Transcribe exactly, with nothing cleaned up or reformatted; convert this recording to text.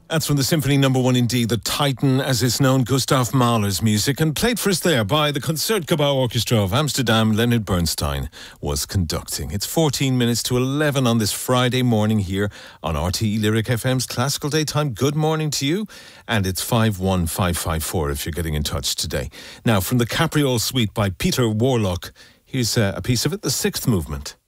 That's from the Symphony Number One in D, the Titan, as it's known, Gustav Mahler's music, and played for us there by the Concertgebouw Orchestra of Amsterdam. Leonard Bernstein was conducting. It's fourteen minutes to eleven on this Friday morning here on R T E Lyric F M's Classical Daytime. Good morning to you, and it's five one five five four if you're getting in touch today. Now, from the Capriole Suite by Peter Warlock, here's uh, a piece of it, the sixth movement.